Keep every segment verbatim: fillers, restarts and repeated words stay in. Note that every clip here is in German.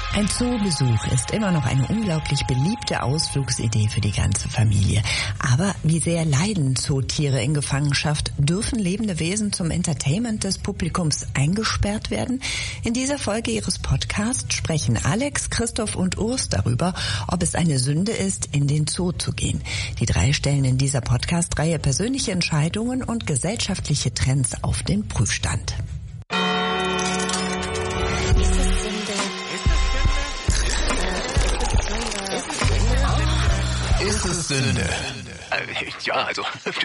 Ein Zoobesuch ist immer noch eine unglaublich beliebte Ausflugsidee für die ganze Familie. Aber wie sehr leiden Zootiere in Gefangenschaft? Dürfen lebende Wesen zum Entertainment des Publikums eingesperrt werden? In dieser Folge ihres Podcasts sprechen Alex, Christoph und Urs darüber, ob es eine Sünde ist, in den Zoo zu gehen. Die drei stellen in dieser Podcast-Reihe persönliche Entscheidungen und gesellschaftliche Trends auf den Prüfstand. Ist es Sünde? Äh, ja, also...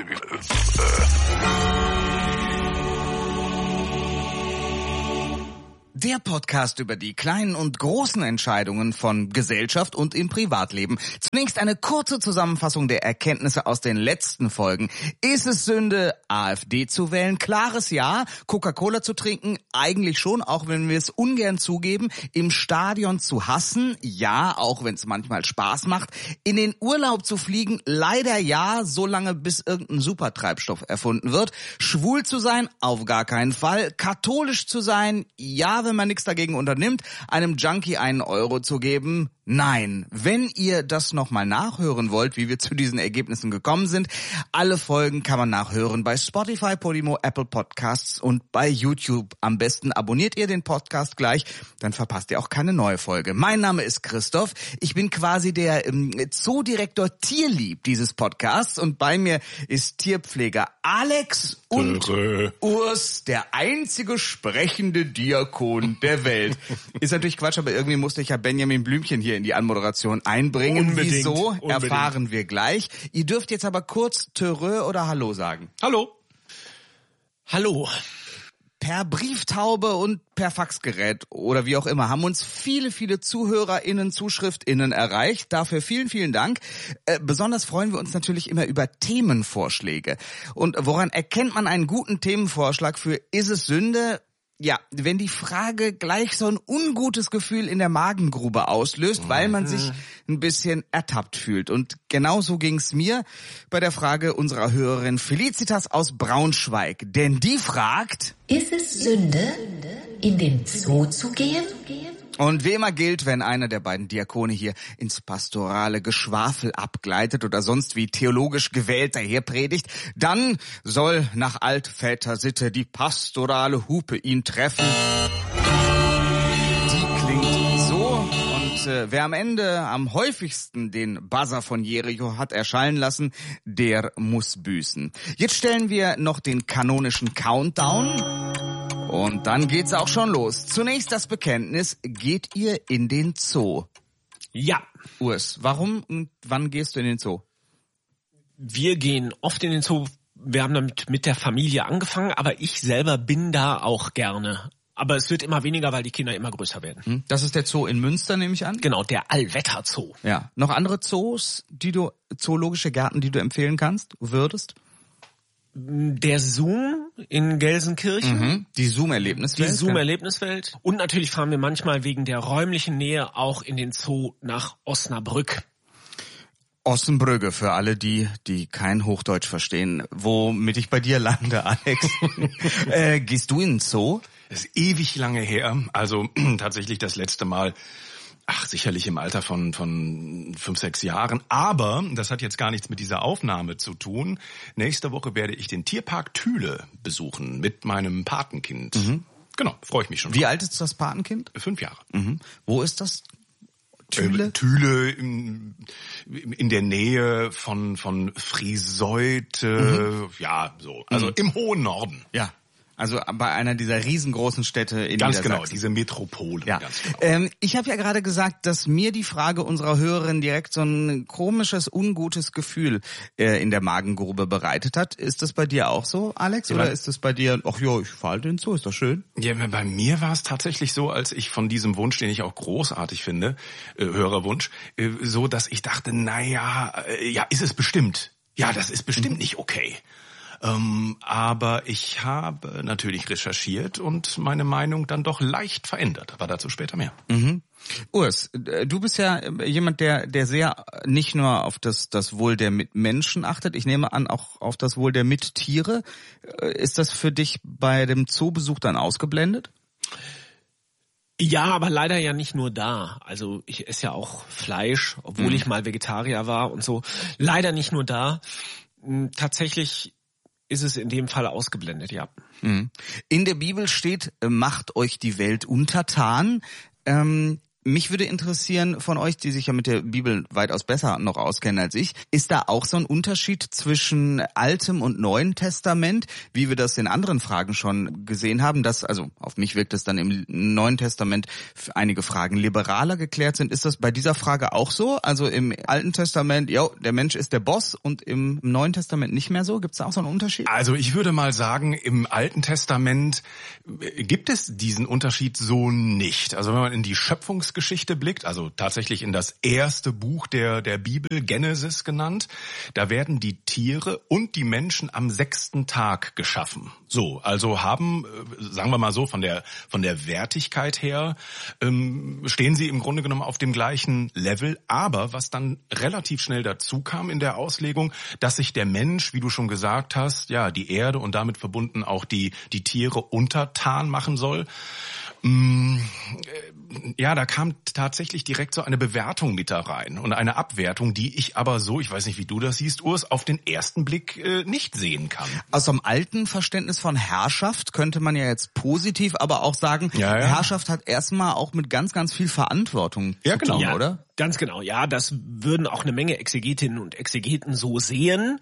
Der Podcast über die kleinen und großen Entscheidungen von Gesellschaft und im Privatleben. Zunächst eine kurze Zusammenfassung der Erkenntnisse aus den letzten Folgen. Ist es Sünde, AfD zu wählen? Klares Ja. Coca-Cola zu trinken? Eigentlich schon, auch wenn wir es ungern zugeben. Im Stadion zu hassen? Ja, auch wenn es manchmal Spaß macht. In den Urlaub zu fliegen? Leider ja, solange bis irgendein Supertreibstoff erfunden wird. Schwul zu sein? Auf gar keinen Fall. Katholisch zu sein? Ja, wenn man nichts dagegen unternimmt, einem Junkie einen Euro zu geben? Nein. Wenn ihr das nochmal nachhören wollt, wie wir zu diesen Ergebnissen gekommen sind, alle Folgen kann man nachhören bei Spotify, Podimo, Apple Podcasts und bei YouTube. Am besten abonniert ihr den Podcast gleich, dann verpasst ihr auch keine neue Folge. Mein Name ist Christoph, ich bin quasi der ähm, Zoodirektor Tierlieb dieses Podcasts und bei mir ist Tierpfleger Alex und Töre. Urs, der einzige sprechende Diakon der Welt. Ist natürlich Quatsch, aber irgendwie musste ich ja Benjamin Blümchen hier in die Anmoderation einbringen. Unbedingt, Wieso, unbedingt. erfahren wir gleich. Ihr dürft jetzt aber kurz Töre oder Hallo sagen. Hallo. Hallo. Per Brieftaube und per Faxgerät oder wie auch immer haben uns viele, viele ZuhörerInnen, ZuschriftInnen erreicht. Dafür vielen, vielen Dank. Äh, besonders freuen wir uns natürlich immer über Themenvorschläge. Und woran erkennt man einen guten Themenvorschlag für Ist es Sünde? Ja, wenn die Frage gleich so ein ungutes Gefühl in der Magengrube auslöst, weil man sich ein bisschen ertappt fühlt. Und genau so ging's mir bei der Frage unserer Hörerin Felicitas aus Braunschweig. Denn die fragt: Ist es Sünde, in den Zoo zu gehen? Und wie immer gilt, wenn einer der beiden Diakone hier ins pastorale Geschwafel abgleitet oder sonst wie theologisch gewählt daherpredigt, dann soll nach Altvätersitte die pastorale Hupe ihn treffen. Die klingt so. Und äh, wer am Ende am häufigsten den Buzzer von Jericho hat erschallen lassen, der muss büßen. Jetzt stellen wir noch den kanonischen Countdown. Und dann geht's auch schon los. Zunächst das Bekenntnis. Geht ihr in den Zoo? Ja. Urs, warum und wann gehst du in den Zoo? Wir gehen oft in den Zoo. Wir haben damit mit der Familie angefangen, aber ich selber bin da auch gerne. Aber es wird immer weniger, weil die Kinder immer größer werden. Das ist der Zoo in Münster, nehme ich an? Genau, der Allwetter-Zoo. Ja. Noch andere Zoos, die du, zoologische Gärten, die du empfehlen kannst, würdest? Der Zoom in Gelsenkirchen. Mhm. Die Zoom-Erlebniswelt. Die Zoom-Erlebniswelt. Und natürlich fahren wir manchmal wegen der räumlichen Nähe auch in den Zoo nach Osnabrück. Osnabrück für alle die, die kein Hochdeutsch verstehen. Womit ich bei dir lande, Alex. äh, gehst du in den Zoo? Das ist ewig lange her. Also tatsächlich das letzte Mal, ach sicherlich im Alter von von fünf, sechs Jahren. Aber das hat jetzt gar nichts mit dieser Aufnahme zu tun. Nächste Woche werde ich den Tierpark Thüle besuchen mit meinem Patenkind. Mhm. Genau, freue ich mich schon. Wie alt ist das Patenkind? Fünf Jahre. Mhm. Wo ist das? Thüle? Äh, Thüle in, in der Nähe von von Frieseute. Mhm. Ja, so. Also mhm. im hohen Norden. Ja. Also bei einer dieser riesengroßen Städte in Ganz Niedersachsen. genau, diese Metropole. Ja. Ganz genau. Ähm, ich habe ja gerade gesagt, dass mir die Frage unserer Hörerin direkt so ein komisches, ungutes Gefühl äh, in der Magengrube bereitet hat. Ist das bei dir auch so, Alex? Ja, oder ist das bei dir, ach ja, ich fahre den Zoo, ist doch schön? Ja, bei mir war es tatsächlich so, als ich von diesem Wunsch, den ich auch großartig finde, äh, Hörerwunsch, äh, so, dass ich dachte, naja, äh, ja, ist es bestimmt. Ja, das ist bestimmt mhm. nicht okay. Ähm, aber ich habe natürlich recherchiert und meine Meinung dann doch leicht verändert. Aber dazu später mehr. Mhm. Urs, du bist ja jemand, der der sehr nicht nur auf das das Wohl der Mitmenschen achtet. Ich nehme an, auch auf das Wohl der Mittiere. Ist das für dich bei dem Zoobesuch dann ausgeblendet? Ja, aber leider ja nicht nur da. Also ich esse ja auch Fleisch, obwohl mhm. ich mal Vegetarier war und so. Leider nicht nur da. Tatsächlich ist es in dem Fall ausgeblendet, ja. Mhm. In der Bibel steht, macht euch die Welt untertan. Ähm Mich würde interessieren von euch, die sich ja mit der Bibel weitaus besser noch auskennen als ich, ist da auch so ein Unterschied zwischen Altem und Neuen Testament, wie wir das in anderen Fragen schon gesehen haben, dass, also auf mich wirkt es dann im Neuen Testament einige Fragen liberaler geklärt sind. Ist das bei dieser Frage auch so? Also im Alten Testament, ja, der Mensch ist der Boss und im Neuen Testament nicht mehr so? Gibt es da auch so einen Unterschied? Also ich würde mal sagen, im Alten Testament gibt es diesen Unterschied so nicht. Also wenn man in die Schöpfungs Geschichte blickt, also tatsächlich in das erste Buch der der Bibel, Genesis genannt, da werden die Tiere und die Menschen am sechsten Tag geschaffen. So, also haben, sagen wir mal so, von der von der Wertigkeit her ähm, stehen sie im Grunde genommen auf dem gleichen Level. Aber was dann relativ schnell dazu kam in der Auslegung, dass sich der Mensch, wie du schon gesagt hast, ja, die Erde und damit verbunden auch die die Tiere untertan machen soll. Ja, da kam tatsächlich direkt so eine Bewertung mit da rein und eine Abwertung, die ich aber so, ich weiß nicht, wie du das siehst, Urs, auf den ersten Blick äh, nicht sehen kann. Aus dem alten Verständnis von Herrschaft könnte man ja jetzt positiv aber auch sagen, ja, ja. Herrschaft hat erstmal auch mit ganz, ganz viel Verantwortung ja, zu tun, ja, oder? Ganz genau, ja, das würden auch eine Menge Exegetinnen und Exegeten so sehen.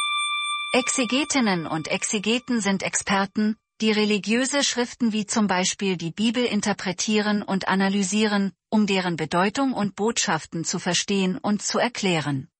Exegetinnen und Exegeten sind Experten, die religiöse Schriften wie zum Beispiel die Bibel interpretieren und analysieren, um deren Bedeutung und Botschaften zu verstehen und zu erklären.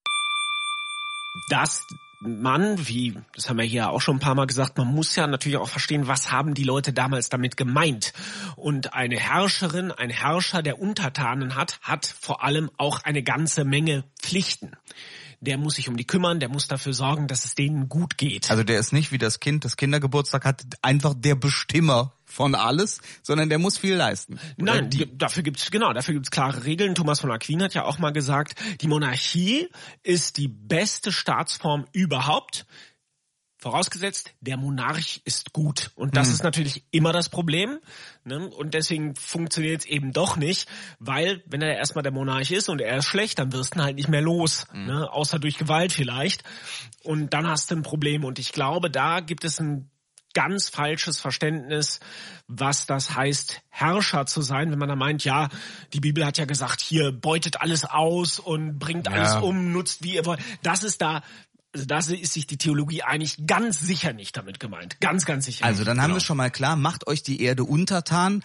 Dass man, wie, das haben wir hier auch schon ein paar Mal gesagt, man muss ja natürlich auch verstehen, was haben die Leute damals damit gemeint. Und eine Herrscherin, ein Herrscher, der Untertanen hat, hat vor allem auch eine ganze Menge Pflichten. Der muss sich um die kümmern, der muss dafür sorgen, dass es denen gut geht. Also der ist nicht wie das Kind, das Kindergeburtstag hat, einfach der Bestimmer von alles, sondern der muss viel leisten. Nein, die, dafür gibt's genau, dafür gibt's klare Regeln. Thomas von Aquin hat ja auch mal gesagt, die Monarchie ist die beste Staatsform überhaupt. Vorausgesetzt, der Monarch ist gut. Und das hm. ist natürlich immer das Problem. Ne? Und deswegen funktioniert es eben doch nicht, weil, wenn er erstmal der Monarch ist und er ist schlecht, dann wirst du ihn halt nicht mehr los. Hm. Ne? Außer durch Gewalt vielleicht. Und dann hast du ein Problem. Und ich glaube, da gibt es ein ganz falsches Verständnis, was das heißt, Herrscher zu sein, wenn man da meint, ja, die Bibel hat ja gesagt, hier beutet alles aus und bringt alles ja. um, nutzt wie ihr wollt. Das ist da... Also da ist sich die Theologie eigentlich ganz sicher nicht damit gemeint. Ganz, ganz sicher. Also dann nicht. haben genau. wir schon mal klar, macht euch die Erde untertan,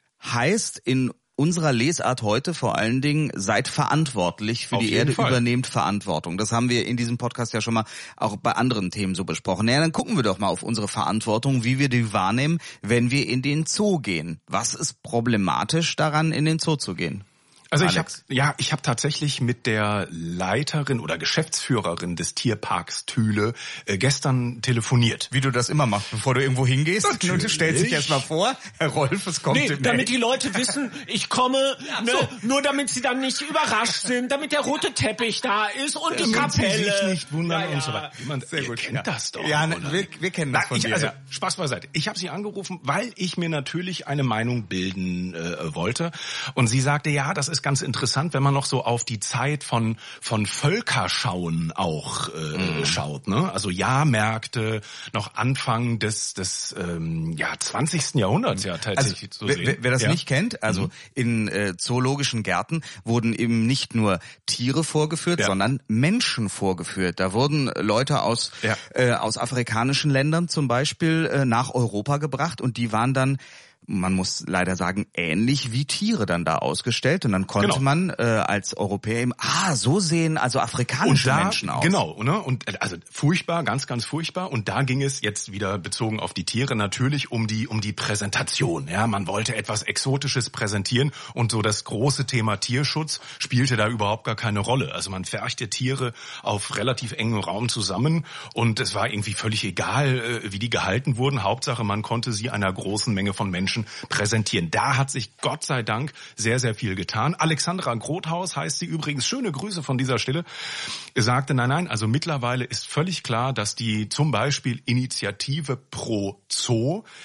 heißt in unserer Lesart heute vor allen Dingen, seid verantwortlich für Auf die jeden Erde, Fall. Übernehmt Verantwortung. Das haben wir in diesem Podcast ja schon mal auch bei anderen Themen so besprochen. Naja, dann gucken wir doch mal auf unsere Verantwortung, wie wir die wahrnehmen, wenn wir in den Zoo gehen. Was ist problematisch daran, in den Zoo zu gehen? Also ich habe ja, ich habe tatsächlich mit der Leiterin oder Geschäftsführerin des Tierparks Thüle äh, gestern telefoniert. Wie du das immer machst, bevor du irgendwo hingehst. Natürlich. Und du stellst dich erst mal vor, Herr Rolf, es kommt Nee, demnächst. damit die Leute wissen, ich komme, Ja, ne, so. nur damit sie dann nicht überrascht sind, damit der rote Teppich da ist und die Damit Kapelle. Sie sich nicht wundern Ja, ja. und so weiter. Man, Sehr ihr gut. kennt Ja. das doch. Ja, ne, oder? wir, wir kennen das Nein, von ich, dir. also ja. Spaß beiseite. Ich habe sie angerufen, weil ich mir natürlich eine Meinung bilden äh, wollte. Und sie sagte, ja, das ist ganz interessant, wenn man noch so auf die Zeit von von Völkerschauen auch äh, mhm. schaut, ne? Also Jahrmärkte noch Anfang des des ähm, ja zwanzigsten Jahrhunderts ja tatsächlich also, zu sehen. Wer, wer das ja. nicht kennt, also mhm. in äh, zoologischen Gärten wurden eben nicht nur Tiere vorgeführt, Ja. sondern Menschen vorgeführt. Da wurden Leute aus Ja. äh, aus afrikanischen Ländern zum Beispiel äh, nach Europa gebracht und die waren dann, man muss leider sagen, ähnlich wie Tiere dann da ausgestellt. Und dann konnte Genau. man äh, als Europäer eben, ah, so sehen also afrikanische und da, Menschen aus. Genau, ne? Und äh, also furchtbar, ganz, ganz furchtbar. Und da ging es jetzt wieder bezogen auf die Tiere natürlich um die um die Präsentation. Ja, man wollte etwas Exotisches präsentieren und so das große Thema Tierschutz spielte da überhaupt gar keine Rolle. Also man pferchte Tiere auf relativ engem Raum zusammen und es war irgendwie völlig egal, äh, wie die gehalten wurden. Hauptsache, man konnte sie einer großen Menge von Menschen präsentieren. Da hat sich Gott sei Dank sehr, sehr viel getan. Alexandra Grothaus heißt sie übrigens, schöne Grüße von dieser Stelle, sagte, nein, nein, also mittlerweile ist völlig klar, dass die zum Beispiel Initiative Pro Zoo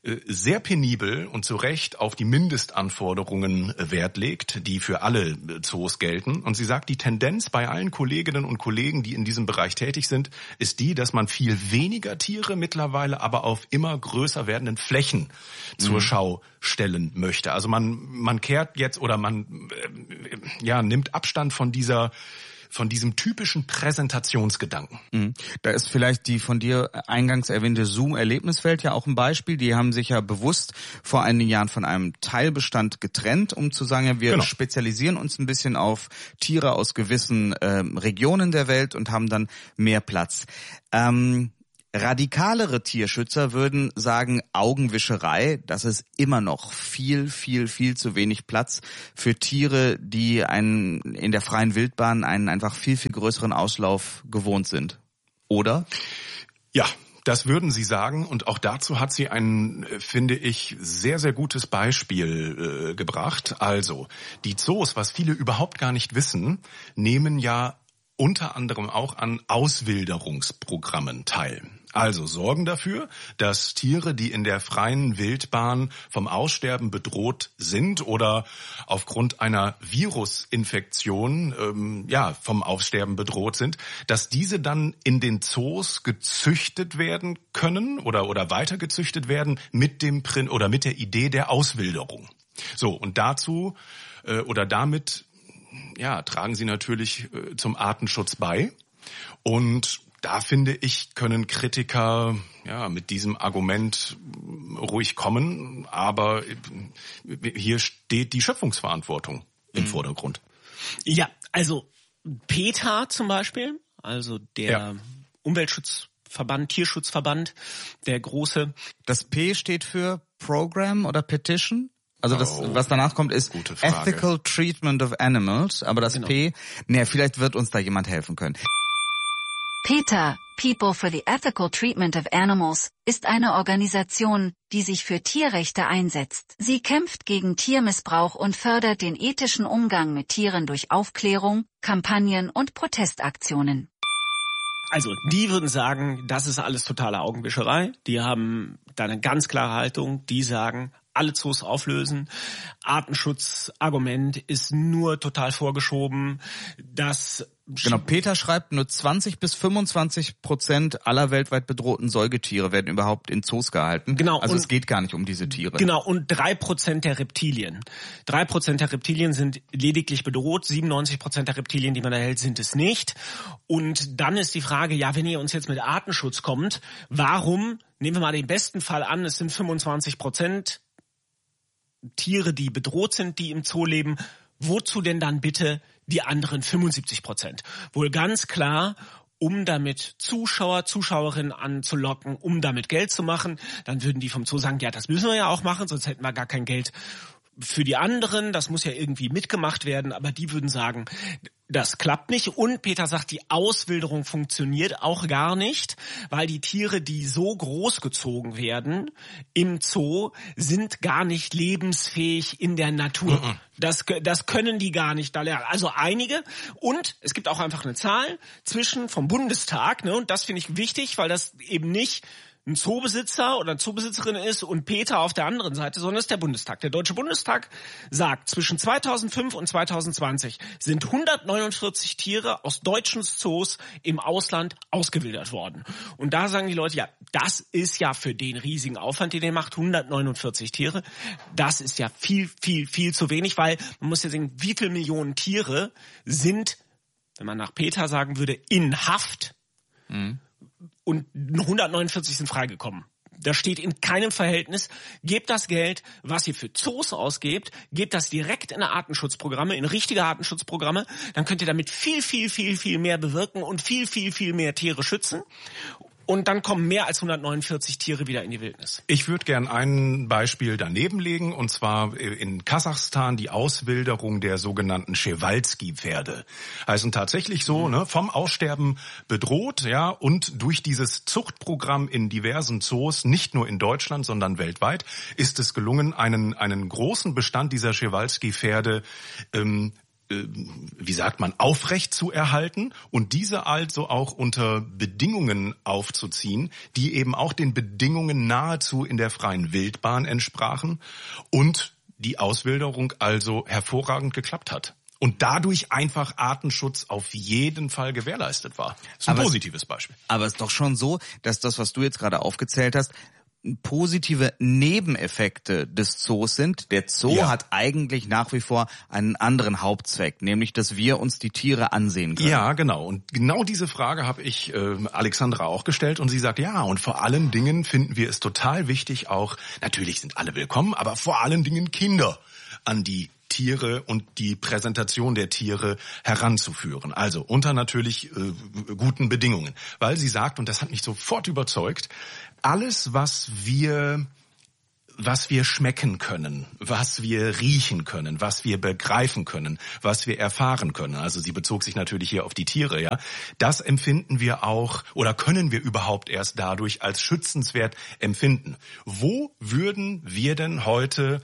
sehr penibel und zu Recht auf die Mindestanforderungen Wert legt, die für alle Zoos gelten. Und sie sagt, die Tendenz bei allen Kolleginnen und Kollegen, die in diesem Bereich tätig sind, ist die, dass man viel weniger Tiere mittlerweile aber auf immer größer werdenden Flächen zur mhm. Schau stellen möchte. Also man man kehrt jetzt oder man äh, ja nimmt Abstand von dieser von diesem typischen Präsentationsgedanken. Mhm. Da ist vielleicht die von dir eingangs erwähnte Zoo-Erlebniswelt ja auch ein Beispiel. Die haben sich ja bewusst vor einigen Jahren von einem Teilbestand getrennt, um zu sagen, ja, wir genau. spezialisieren uns ein bisschen auf Tiere aus gewissen äh, Regionen der Welt und haben dann mehr Platz. Ähm, Radikalere Tierschützer würden sagen, Augenwischerei, das ist immer noch viel, viel, viel zu wenig Platz für Tiere, die einen in der freien Wildbahn einen einfach viel, viel größeren Auslauf gewohnt sind. Oder? Ja. Das würden Sie sagen, und auch dazu hat sie ein, finde ich, sehr, sehr gutes Beispiel äh, gebracht. Also, die Zoos, was viele überhaupt gar nicht wissen, nehmen ja unter anderem auch an Auswilderungsprogrammen teil. Also sorgen dafür, dass Tiere, die in der freien Wildbahn vom Aussterben bedroht sind oder aufgrund einer Virusinfektion ähm, ja vom Aussterben bedroht sind, dass diese dann in den Zoos gezüchtet werden können oder oder weiter gezüchtet werden mit dem Prin- oder mit der Idee der Auswilderung. So, und dazu äh, oder damit ja tragen sie natürlich äh, zum Artenschutz bei. Und da finde ich, können Kritiker ja mit diesem Argument ruhig kommen, aber hier steht die Schöpfungsverantwortung im mhm. Vordergrund. Ja, also PETA zum Beispiel, also der ja. Umweltschutzverband, Tierschutzverband, der große. Das P steht für Program oder Petition? Also das, oh, was danach kommt, ist Ethical Treatment of Animals, aber das genau. P, ne, vielleicht wird uns da jemand helfen können. PETA, People for the Ethical Treatment of Animals, ist eine Organisation, die sich für Tierrechte einsetzt. Sie kämpft gegen Tiermissbrauch und fördert den ethischen Umgang mit Tieren durch Aufklärung, Kampagnen und Protestaktionen. Also, die würden sagen, das ist alles totale Augenwischerei. Die haben da eine ganz klare Haltung. Die sagen, alle Zoos auflösen. Artenschutzargument ist nur total vorgeschoben. Das Genau, PETA schreibt, nur zwanzig bis fünfundzwanzig Prozent aller weltweit bedrohten Säugetiere werden überhaupt in Zoos gehalten. Genau. Also es geht gar nicht um diese Tiere. Genau, und drei Prozent der Reptilien. drei Prozent der Reptilien sind lediglich bedroht, siebenundneunzig Prozent der Reptilien, die man erhält, sind es nicht. Und dann ist die Frage, ja, wenn ihr uns jetzt mit Artenschutz kommt, warum, nehmen wir mal den besten Fall an, es sind fünfundzwanzig Prozent Tiere, die bedroht sind, die im Zoo leben, wozu denn dann bitte die anderen fünfundsiebzig Prozent? Wohl ganz klar, um damit Zuschauer, Zuschauerinnen anzulocken, um damit Geld zu machen. Dann würden die vom Zoo sagen, ja, das müssen wir ja auch machen, sonst hätten wir gar kein Geld für die anderen. Das muss ja irgendwie mitgemacht werden, aber die würden sagen, das klappt nicht. Und Peter sagt, die Auswilderung funktioniert auch gar nicht, weil die Tiere, die so großgezogen werden im Zoo, sind gar nicht lebensfähig in der Natur. Mhm. Das, das können die gar nicht da lernen. Also einige. Und es gibt auch einfach eine Zahl zwischen vom Bundestag, ne, und das finde ich wichtig, weil das eben nicht ein Zoobesitzer oder eine Zoobesitzerin ist und Peter auf der anderen Seite, sondern es ist der Bundestag. Der Deutsche Bundestag sagt, zwischen zweitausendfünf und zweitausendzwanzig sind hundertneunundvierzig Tiere aus deutschen Zoos im Ausland ausgewildert worden. Und da sagen die Leute, ja, das ist ja für den riesigen Aufwand, den ihr macht, hundertneunundvierzig Tiere, das ist ja viel, viel, viel zu wenig, weil man muss ja sehen, wie viele Millionen Tiere sind, wenn man nach Peter sagen würde, in Haft, mhm. und hundertneunundvierzig sind freigekommen. Das steht in keinem Verhältnis. Gebt das Geld, was ihr für Zoos ausgebt, gebt das direkt in Artenschutzprogramme, in richtige Artenschutzprogramme. Dann könnt ihr damit viel, viel, viel, viel mehr bewirken und viel, viel, viel mehr Tiere schützen. Und dann kommen mehr als hundertneunundvierzig Tiere wieder in die Wildnis. Ich würde gern ein Beispiel daneben legen, und zwar in Kasachstan die Auswilderung der sogenannten Przewalski-Pferde. Heißen tatsächlich so, ne, vom Aussterben bedroht, ja, und durch dieses Zuchtprogramm in diversen Zoos, nicht nur in Deutschland, sondern weltweit, ist es gelungen, einen einen großen Bestand dieser Przewalski-Pferde ähm, wie sagt man, aufrecht zu erhalten und diese also auch unter Bedingungen aufzuziehen, die eben auch den Bedingungen nahezu in der freien Wildbahn entsprachen und die Auswilderung also hervorragend geklappt hat. Und dadurch einfach Artenschutz auf jeden Fall gewährleistet war. Das ist ein aber positives es, Beispiel. Aber es ist doch schon so, dass das, was du jetzt gerade aufgezählt hast, positive Nebeneffekte des Zoos sind. Der Zoo ja. hat eigentlich nach wie vor einen anderen Hauptzweck, nämlich, dass wir uns die Tiere ansehen können. Ja, genau. Und genau diese Frage habe ich äh, Alexandra auch gestellt und sie sagt, ja, und vor allen Dingen finden wir es total wichtig auch, natürlich sind alle willkommen, aber vor allen Dingen Kinder an die Tiere und die Präsentation der Tiere heranzuführen. Also unter natürlich äh, guten Bedingungen. Weil sie sagt, und das hat mich sofort überzeugt, alles, was wir was wir schmecken können, was wir riechen können, was wir begreifen können, was wir erfahren können. Also sie bezog sich natürlich hier auf die Tiere, ja. Das empfinden wir auch oder können wir überhaupt erst dadurch als schützenswert empfinden. Wo würden wir denn heute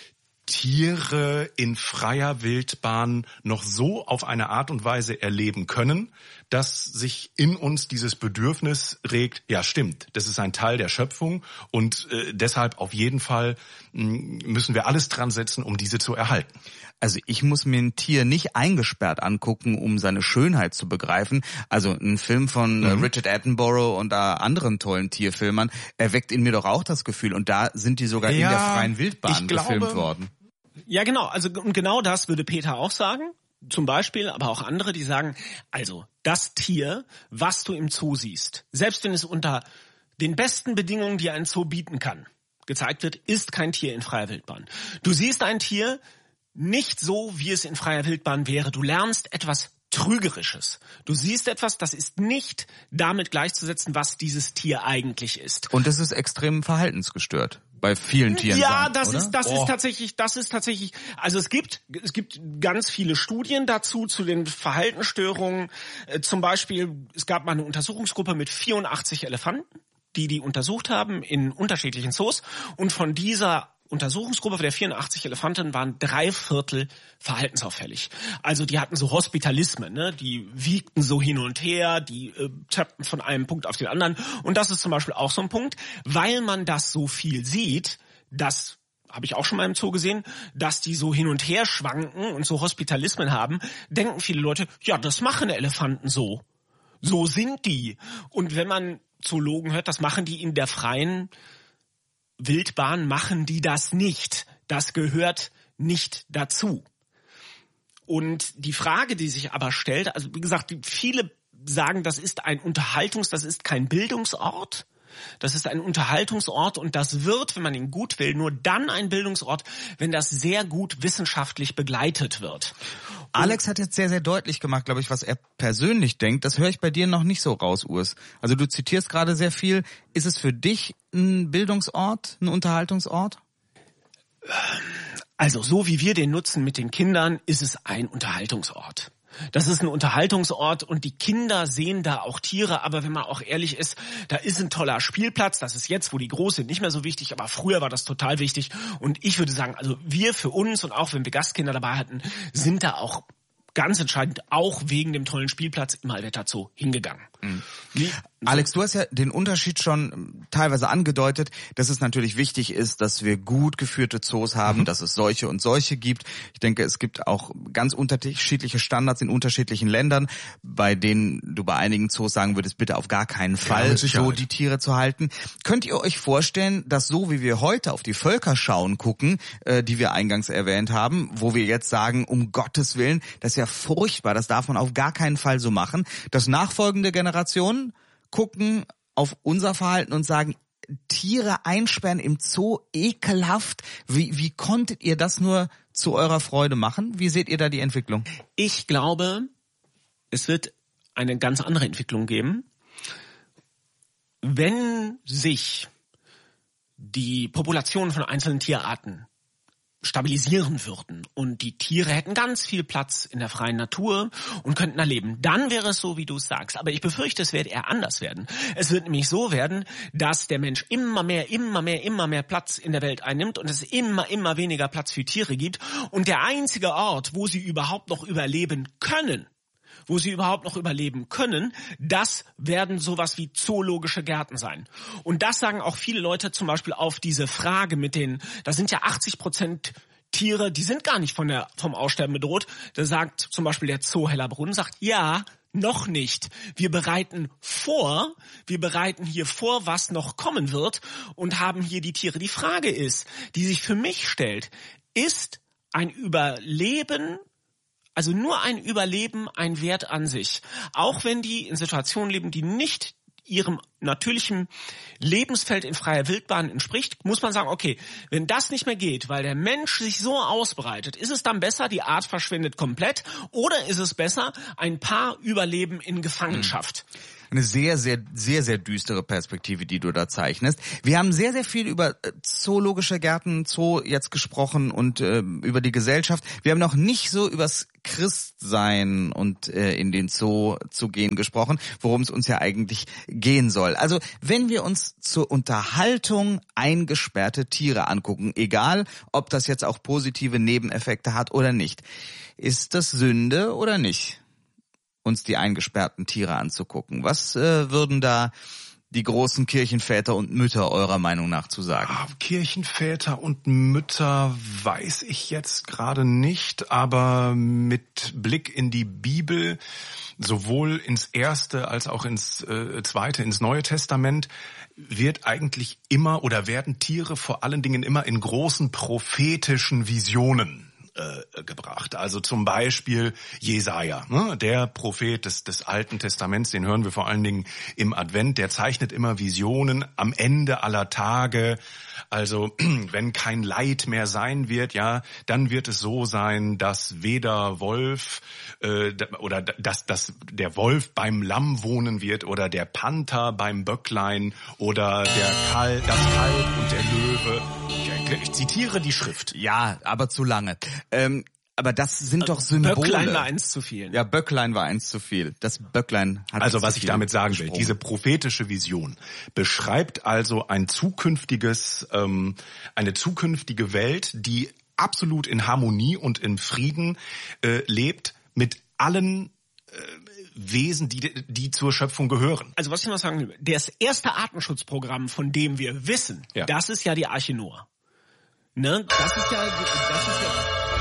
Tiere in freier Wildbahn noch so auf eine Art und Weise erleben können, dass sich in uns dieses Bedürfnis regt, ja stimmt, das ist ein Teil der Schöpfung und äh, deshalb auf jeden Fall mh, müssen wir alles dran setzen, um diese zu erhalten. Also ich muss mir ein Tier nicht eingesperrt angucken, um seine Schönheit zu begreifen. Also ein Film von mhm. Richard Attenborough und äh, anderen tollen Tierfilmern erweckt in mir doch auch das Gefühl. Und da sind die sogar ja, in der freien Wildbahn gefilmt glaube, worden. Ja, genau. Also und genau das würde Peter auch sagen. Zum Beispiel, aber auch andere, die sagen, also das Tier, was du im Zoo siehst, selbst wenn es unter den besten Bedingungen, die ein Zoo bieten kann, gezeigt wird, ist kein Tier in freier Wildbahn. Du siehst ein Tier nicht so, wie es in freier Wildbahn wäre. Du lernst etwas Trügerisches. Du siehst etwas, das ist nicht damit gleichzusetzen, was dieses Tier eigentlich ist. Und das ist extrem verhaltensgestört. Bei vielen Tieren. Ja, sein, das oder? ist das oh. ist tatsächlich, das ist tatsächlich. Also es gibt es gibt ganz viele Studien dazu zu den Verhaltensstörungen. Äh, zum Beispiel es gab mal eine Untersuchungsgruppe mit vierundachtzig Elefanten, die die untersucht haben in unterschiedlichen Zoos und von dieser Untersuchungsgruppe der vierundachtzig Elefanten waren drei Viertel verhaltensauffällig. Also die hatten so Hospitalismen, ne? Die wiegten so hin und her, die äh, tappten von einem Punkt auf den anderen. Und das ist zum Beispiel auch so ein Punkt, weil man das so viel sieht, das habe ich auch schon mal im Zoo gesehen, dass die so hin und her schwanken und so Hospitalismen haben, denken viele Leute, ja, das machen Elefanten so. So sind die. Und wenn man Zoologen hört, das machen die in der freien Wildbahn, machen die das nicht. Das gehört nicht dazu. Und die Frage, die sich aber stellt, also wie gesagt, viele sagen, das ist ein Unterhaltungs-, das ist kein Bildungsort. Das ist ein Unterhaltungsort und das wird, wenn man ihn gut will, nur dann ein Bildungsort, wenn das sehr gut wissenschaftlich begleitet wird. Und Alex hat jetzt sehr, sehr deutlich gemacht, glaube ich, was er persönlich denkt. Das höre ich bei dir noch nicht so raus, Urs. Also du zitierst gerade sehr viel. Ist es für dich ein Bildungsort, ein Unterhaltungsort? Also so wie wir den nutzen mit den Kindern, ist es ein Unterhaltungsort. Das ist ein Unterhaltungsort und die Kinder sehen da auch Tiere, aber wenn man auch ehrlich ist, da ist ein toller Spielplatz, das ist jetzt, wo die groß sind, nicht mehr so wichtig, aber früher war das total wichtig und ich würde sagen, also wir für uns und auch wenn wir Gastkinder dabei hatten, sind da auch ganz entscheidend auch wegen dem tollen Spielplatz im Allwetter Zoo hingegangen. Mhm. Wie, Alex, du hast ja den Unterschied schon teilweise angedeutet, dass es natürlich wichtig ist, dass wir gut geführte Zoos haben, mhm. dass es solche und solche gibt. Ich denke, es gibt auch ganz unterschiedliche Standards in unterschiedlichen Ländern, bei denen du bei einigen Zoos sagen würdest, bitte auf gar keinen Fall ja, so die Tiere zu halten. Könnt ihr euch vorstellen, dass so wie wir heute auf die Völkerschauen gucken, äh, die wir eingangs erwähnt haben, wo wir jetzt sagen, um Gottes Willen, das ist ja furchtbar, das darf man auf gar keinen Fall so machen, dass nachfolgende Generationen gucken auf unser Verhalten und sagen, Tiere einsperren im Zoo, ekelhaft. Wie, wie konntet ihr das nur zu eurer Freude machen? Wie seht ihr da die Entwicklung? Ich glaube, es wird eine ganz andere Entwicklung geben. Wenn sich die Population von einzelnen Tierarten stabilisieren würden und die Tiere hätten ganz viel Platz in der freien Natur und könnten da leben. Dann wäre es so, wie du es sagst. Aber ich befürchte, es wird eher anders werden. Es wird nämlich so werden, dass der Mensch immer mehr, immer mehr, immer mehr Platz in der Welt einnimmt und es immer, immer weniger Platz für Tiere gibt. Und der einzige Ort, wo sie überhaupt noch überleben können, wo sie überhaupt noch überleben können, das werden sowas wie zoologische Gärten sein. Und das sagen auch viele Leute zum Beispiel auf diese Frage mit den, da sind ja achtzig Prozent Tiere, die sind gar nicht von der, vom Aussterben bedroht. Da sagt zum Beispiel der Zoo Hellerbrunn, sagt, ja, noch nicht. Wir bereiten vor, wir bereiten hier vor, was noch kommen wird und haben hier die Tiere. Die Frage ist, die sich für mich stellt, ist ein Überleben, also nur ein Überleben, ein Wert an sich. Auch wenn die in Situationen leben, die nicht ihrem natürlichen Lebensfeld in freier Wildbahn entspricht, muss man sagen, okay, wenn das nicht mehr geht, weil der Mensch sich so ausbreitet, ist es dann besser, die Art verschwindet komplett, oder ist es besser, ein paar überleben in Gefangenschaft? Eine sehr, sehr, sehr, sehr düstere Perspektive, die du da zeichnest. Wir haben sehr, sehr viel über zoologische Gärten, Zoo jetzt gesprochen und äh, über die Gesellschaft. Wir haben noch nicht so übers Christsein und äh, in den Zoo zu gehen gesprochen, worum es uns ja eigentlich gehen soll. Also wenn wir uns zur Unterhaltung eingesperrte Tiere angucken, egal ob das jetzt auch positive Nebeneffekte hat oder nicht, ist das Sünde oder nicht, uns die eingesperrten Tiere anzugucken? Was äh, würden da die großen Kirchenväter und Mütter eurer Meinung nach zu sagen? Ah, Kirchenväter und Mütter weiß ich jetzt gerade nicht, aber mit Blick in die Bibel, sowohl ins Erste als auch ins äh, Zweite, ins Neue Testament, wird eigentlich immer oder werden Tiere vor allen Dingen immer in großen prophetischen Visionen Äh, gebracht. Also zum Beispiel Jesaja, ne? Der Prophet des, des Alten Testaments, den hören wir vor allen Dingen im Advent, der zeichnet immer Visionen am Ende aller Tage. Also wenn kein Leid mehr sein wird, ja, dann wird es so sein, dass weder Wolf äh, oder dass, dass der Wolf beim Lamm wohnen wird oder der Panther beim Böcklein oder der Kalb, das Kalb und der Löwe. Ich zitiere die Schrift. Ja, aber zu lange. Ähm, aber das sind doch Symbole. Böcklein war eins zu viel. Ja, Böcklein war eins zu viel. Das Böcklein hat Also was ich damit sagen will, gesprungen. diese prophetische Vision beschreibt also ein zukünftiges, ähm, eine zukünftige Welt, die absolut in Harmonie und in Frieden äh, lebt mit allen äh, Wesen, die, die zur Schöpfung gehören. Also was ich noch sagen will, das erste Artenschutzprogramm, von dem wir wissen, Ja. das ist ja die Arche Noah. Ne? Das ist ja, das ist ja,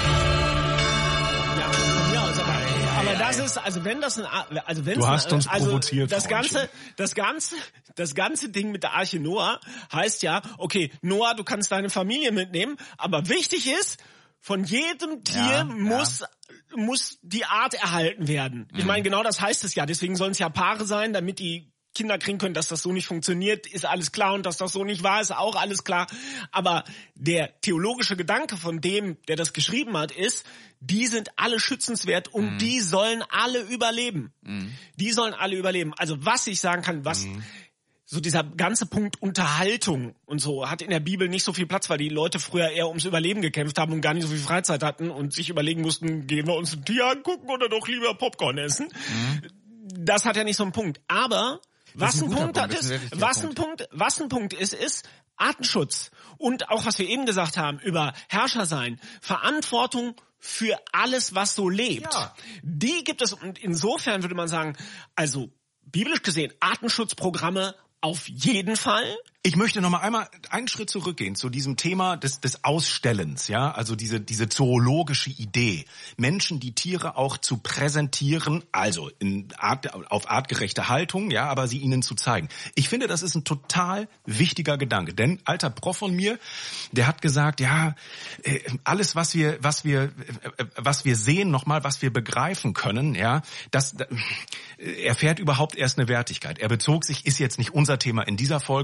ja, von mir aus, aber, aber das ist, also wenn das ein, also wenn Du hast uns also provoziert, das Freundchen. ganze, das ganze, das ganze Ding mit der Arche Noah heißt ja, okay, Noah, du kannst deine Familie mitnehmen, aber wichtig ist, von jedem Tier Ja, muss ja. muss die Art erhalten werden. Ich meine, genau das heißt es ja. Deswegen sollen es ja Paare sein, damit die Kinder kriegen können, dass das so nicht funktioniert, ist alles klar, und dass das so nicht war, ist auch alles klar. Aber der theologische Gedanke von dem, der das geschrieben hat, ist, die sind alle schützenswert und mhm. die sollen alle überleben. Mhm. Die sollen alle überleben. Also was ich sagen kann, was mhm. so dieser ganze Punkt Unterhaltung und so hat in der Bibel nicht so viel Platz, weil die Leute früher eher ums Überleben gekämpft haben und gar nicht so viel Freizeit hatten und sich überlegen mussten, gehen wir uns ein Tier angucken oder doch lieber Popcorn essen. Mhm. Das hat ja nicht so einen Punkt. Aber was ein, ein Punkt hat ist, was ein Punkt, was ein Punkt ist, ist Artenschutz und auch was wir eben gesagt haben über Herrscher sein, Verantwortung für alles, was so lebt. Ja. Die gibt es, und insofern würde man sagen, also biblisch gesehen Artenschutzprogramme auf jeden Fall. Ich möchte noch mal einmal einen Schritt zurückgehen zu diesem Thema des, des Ausstellens, ja, also diese, diese zoologische Idee, Menschen, die Tiere auch zu präsentieren, also in Art, auf artgerechte Haltung, ja, aber sie ihnen zu zeigen. Ich finde, das ist ein total wichtiger Gedanke, denn alter Prof von mir, der hat gesagt, ja, alles, was wir, was wir, was wir sehen, nochmal, was wir begreifen können, ja, das, erfährt überhaupt erst eine Wertigkeit. Er bezog sich, ist jetzt nicht unser Thema in dieser Folge, aber auf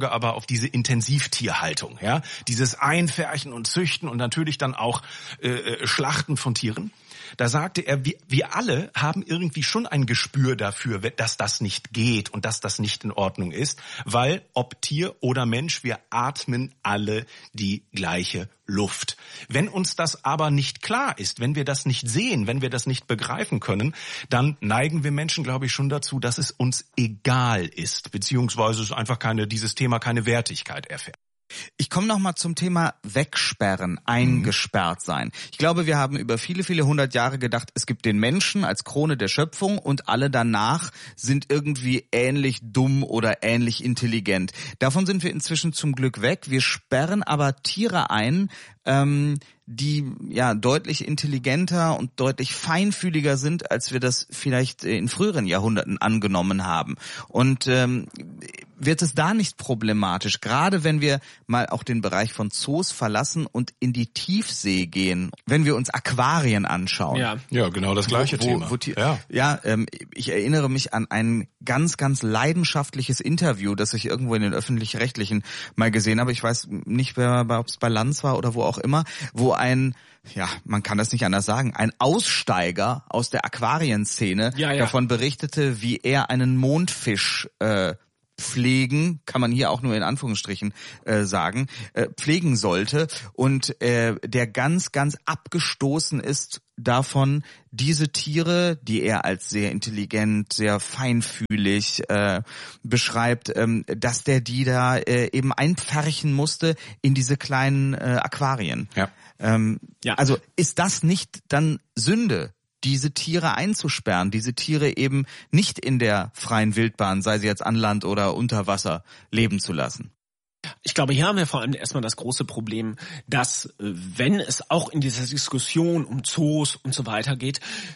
diese Intensivtierhaltung, ja, dieses Einfärchen und Züchten und natürlich dann auch äh, Schlachten von Tieren. Da sagte er, wir, wir alle haben irgendwie schon ein Gespür dafür, dass das nicht geht und dass das nicht in Ordnung ist, weil ob Tier oder Mensch, wir atmen alle die gleiche Luft. Wenn uns das aber nicht klar ist, wenn wir das nicht sehen, wenn wir das nicht begreifen können, dann neigen wir Menschen, glaube ich, schon dazu, dass es uns egal ist, beziehungsweise es einfach keine, dieses Thema keine Wertigkeit erfährt. Ich komme noch mal zum Thema Wegsperren, eingesperrt sein. Ich glaube, wir haben über viele, viele hundert Jahre gedacht, es gibt den Menschen als Krone der Schöpfung und alle danach sind irgendwie ähnlich dumm oder ähnlich intelligent. Davon sind wir inzwischen zum Glück weg. Wir sperren aber Tiere ein, ähm, die ja deutlich intelligenter und deutlich feinfühliger sind, als wir das vielleicht in früheren Jahrhunderten angenommen haben. Und ähm, wird es da nicht problematisch, gerade wenn wir mal auch den Bereich von Zoos verlassen und in die Tiefsee gehen, wenn wir uns Aquarien anschauen? Ja, ja, genau das gleiche wo, Thema. Wo, wo, ja, ja ähm, ich erinnere mich an ein ganz, ganz leidenschaftliches Interview, das ich irgendwo in den Öffentlich-Rechtlichen mal gesehen habe. Ich weiß nicht, ob es bei Lanz war oder wo auch immer, wo ein, ja, man kann das nicht anders sagen, ein Aussteiger aus der Aquarienszene ja, ja. davon berichtete, wie er einen Mondfisch äh, pflegen, kann man hier auch nur in Anführungsstrichen äh, sagen, äh, pflegen sollte und äh, der ganz, ganz abgestoßen ist davon, diese Tiere, die er als sehr intelligent, sehr feinfühlig äh, beschreibt, ähm, dass der die da äh, eben einpferchen musste in diese kleinen äh, Aquarien. Ja. Ähm, ja. Also ist das nicht dann Sünde, diese Tiere einzusperren, diese Tiere eben nicht in der freien Wildbahn, sei sie jetzt an Land oder unter Wasser, leben zu lassen? Ich glaube, hier haben wir vor allem erstmal das große Problem, dass wenn es auch in dieser Diskussion um Zoos und so weiter geht,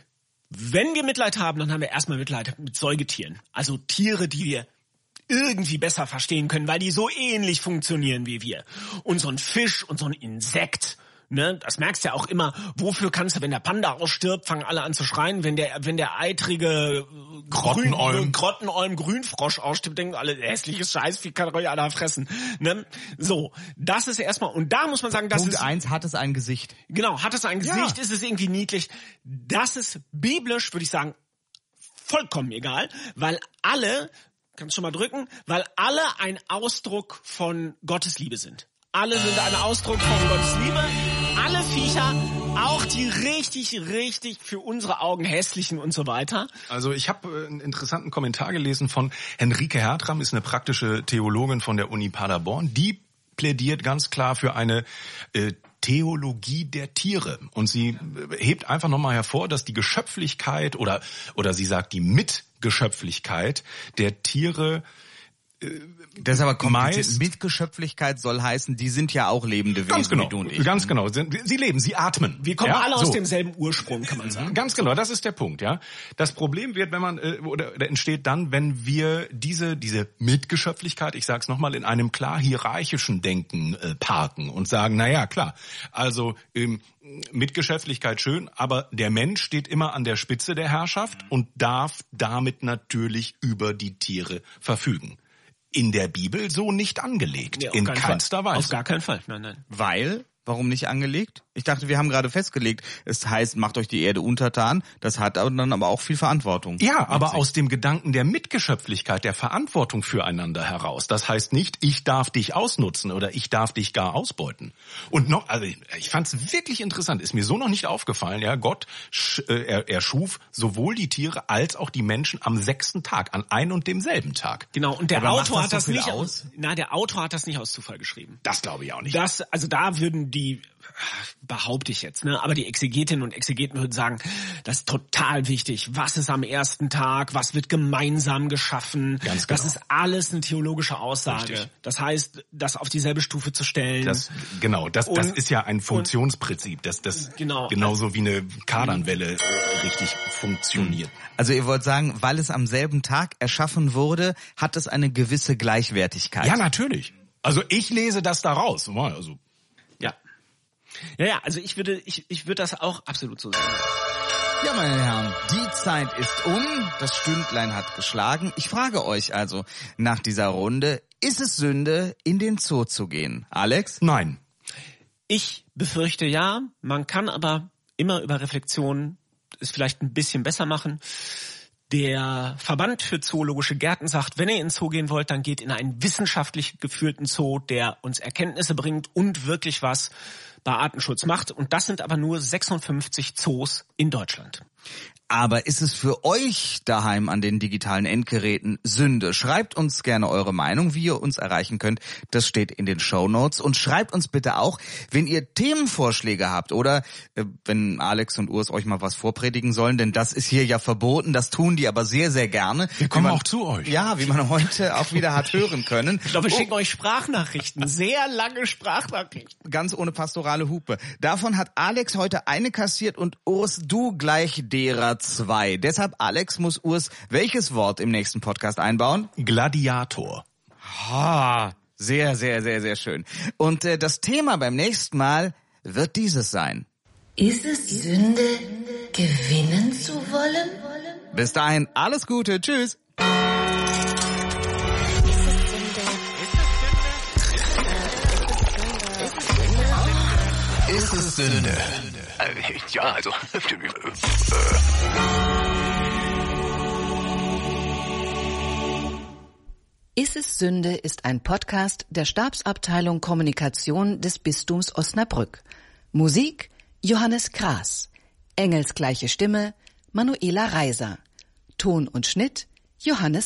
wenn wir Mitleid haben, dann haben wir erstmal Mitleid mit Säugetieren. Also Tiere, die wir irgendwie besser verstehen können, weil die so ähnlich funktionieren wie wir. Und so ein Fisch und so ein Insekt, ne, das merkst du ja auch immer, wofür kannst du, wenn der Panda ausstirbt, fangen alle an zu schreien, wenn der wenn der eitrige Grottenolm, Grottenolm Grünfrosch ausstirbt, denken alle, hässliches Scheiß, wie kann ruhig einer fressen, ne? So, das ist erstmal, und da muss man sagen, das Punkt ist... Punkt eins, hat es ein Gesicht? Genau, hat es ein Gesicht, Ja. ist es irgendwie niedlich? Das ist biblisch, würde ich sagen, vollkommen egal, weil alle, kannst du schon mal drücken, weil alle ein Ausdruck von Gottes Liebe sind. Alle sind ein Ausdruck von Gottes Liebe. Alle Viecher, auch die richtig, richtig für unsere Augen hässlichen und so weiter. Also ich habe einen interessanten Kommentar gelesen von Henrike Hertram, ist eine praktische Theologin von der Uni Paderborn. Die plädiert ganz klar für eine äh, Theologie der Tiere. Und sie hebt einfach nochmal hervor, dass die Geschöpflichkeit oder, oder sie sagt die Mitgeschöpflichkeit der Tiere Das ist aber kompliziert. meist Mitgeschöpflichkeit soll heißen, die sind ja auch lebende Wesen, ganz genau, wie du und ich. ganz genau. Sie leben, sie atmen. Wir kommen ja, alle aus so. demselben Ursprung, kann man sagen. Ganz genau, das ist der Punkt, ja. Das Problem wird, wenn man äh, oder, oder entsteht dann, wenn wir diese diese Mitgeschöpflichkeit, ich sag's nochmal, in einem klar hierarchischen Denken äh, parken und sagen, na ja, klar. Also ähm, Mitgeschöpflichkeit schön, aber der Mensch steht immer an der Spitze der Herrschaft und darf damit natürlich über die Tiere verfügen. In der Bibel so nicht angelegt. Nee, auf in keinen keinster Fall. Weise. Auf gar keinen Fall. Nein, nein. Weil? Warum nicht angelegt? Ich dachte, wir haben gerade festgelegt, es heißt, macht euch die Erde untertan. Das hat dann aber auch viel Verantwortung. Ja, aber aus dem Gedanken der Mitgeschöpflichkeit, der Verantwortung füreinander heraus. Das heißt nicht, ich darf dich ausnutzen oder ich darf dich gar ausbeuten. Und noch, also ich, ich fand es wirklich interessant, ist mir so noch nicht aufgefallen. Ja, Gott, sch, äh, er, er schuf sowohl die Tiere als auch die Menschen am sechsten Tag, an ein und demselben Tag. Genau, und der Aber macht Autor das hat so das viel nicht aus? Na, der Autor hat das nicht aus Zufall geschrieben. Das glaube ich auch nicht. Das, also da würden die, behaupte ich jetzt, ne, aber die Exegetinnen und Exegeten würden sagen, das ist total wichtig. Was ist am ersten Tag? Was wird gemeinsam geschaffen? Ganz genau. Das ist alles eine theologische Aussage. Richtig. Das heißt, das auf dieselbe Stufe zu stellen. Das, genau, das, das Und- ist ja ein Funktionsprinzip, dass das Genau. genauso wie eine Kardanwelle richtig funktioniert. Also ihr wollt sagen, weil es am selben Tag erschaffen wurde, hat es eine gewisse Gleichwertigkeit. Ja, natürlich. Also ich lese das da raus. Also ja. Ja, ja, also ich würde, ich, ich würde das auch absolut so sagen. Ja, meine Herren, die Zeit ist um, das Stündlein hat geschlagen. Ich frage euch also nach dieser Runde, ist es Sünde, in den Zoo zu gehen? Alex? Nein. Ich befürchte ja, man kann aber immer über Reflexion es vielleicht ein bisschen besser machen. Der Verband für Zoologische Gärten sagt, wenn ihr in den Zoo gehen wollt, dann geht in einen wissenschaftlich geführten Zoo, der uns Erkenntnisse bringt und wirklich was bei Artenschutz macht. Und das sind aber nur sechsundfünfzig Zoos in Deutschland. Aber ist es für euch daheim an den digitalen Endgeräten Sünde? Schreibt uns gerne eure Meinung, wie ihr uns erreichen könnt. Das steht in den Shownotes. Und schreibt uns bitte auch, wenn ihr Themenvorschläge habt oder äh, wenn Alex und Urs euch mal was vorpredigen sollen, denn das ist hier ja verboten. Das tun die aber sehr, sehr gerne. Wir kommen man, auch zu euch. Ja, wie man heute auch wieder hat hören können. Ich glaube, wir schicken oh. euch Sprachnachrichten, sehr lange Sprachnachrichten. Ganz ohne pastorale Hupe. Davon hat Alex heute eine kassiert und Urs, du gleich derer zwei. Deshalb, Alex, muss Urs welches Wort im nächsten Podcast einbauen? Gladiator. Ha, sehr, sehr, sehr, sehr schön. Und äh, das Thema beim nächsten Mal wird dieses sein. Ist es Sünde, gewinnen zu wollen? Bis dahin, alles Gute, tschüss. Ist es Sünde? Ja, also... Ist es Sünde ist ein Podcast der Stabsabteilung Kommunikation des Bistums Osnabrück. Musik Johannes Kraas. Engelsgleiche Stimme Manuela Reiser. Ton und Schnitt Johannes